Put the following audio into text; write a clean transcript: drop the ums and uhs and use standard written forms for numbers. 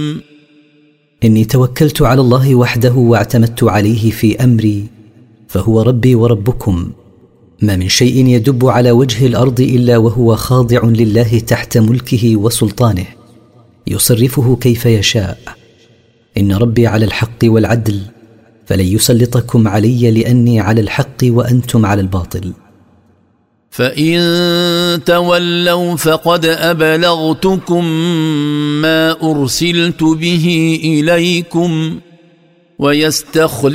إني توكلت على الله وحده واعتمدت عليه في أمري، فهو ربي وربكم. ما من شيء يدب على وجه الأرض إلا وهو خاضع لله تحت ملكه وسلطانه، يصرفه كيف يشاء. إن ربي على الحق والعدل، فلن يسلطكم علي لأني على الحق وأنتم على الباطل. فإن تولوا فقد أبلغتكم ما أرسلت به إليكم ويستخلف